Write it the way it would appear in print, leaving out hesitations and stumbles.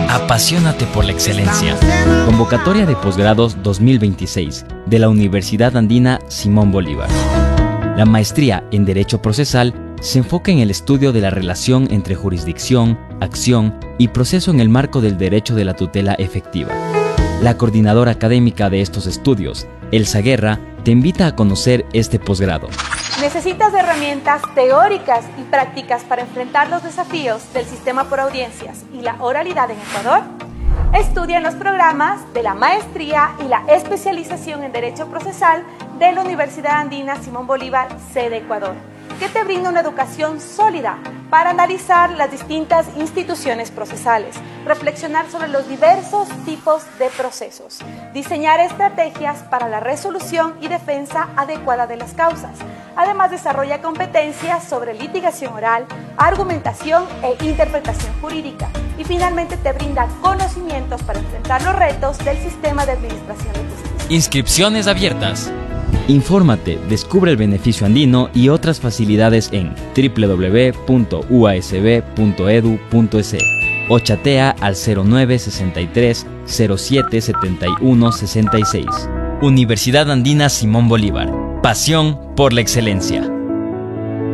Apasionate por la excelencia. Convocatoria de posgrados 2026 de la Universidad Andina Simón Bolívar. La maestría en Derecho Procesal se enfoca en el estudio de la relación entre jurisdicción, acción y proceso en el marco del derecho de la tutela efectiva. La coordinadora académica de estos estudios, Elsa Guerra, te invita a conocer este posgrado. ¿Necesitas herramientas teóricas y prácticas para enfrentar los desafíos del sistema por audiencias y la oralidad en Ecuador? Estudia en los programas de la maestría y la especialización en Derecho Procesal de la Universidad Andina Simón Bolívar, sede Ecuador, que te brinda una educación sólida para analizar las distintas instituciones procesales, reflexionar sobre los diversos tipos de procesos, diseñar estrategias para la resolución y defensa adecuada de las causas. Además, desarrolla competencias sobre litigación oral, argumentación e interpretación jurídica. Y finalmente te brinda conocimientos para enfrentar los retos del sistema de administración de justicia. Inscripciones abiertas. Infórmate, descubre el beneficio andino y otras facilidades en www.uasb.edu.es o chatea al 0963 07 71 66. Universidad Andina Simón Bolívar. Pasión por la excelencia.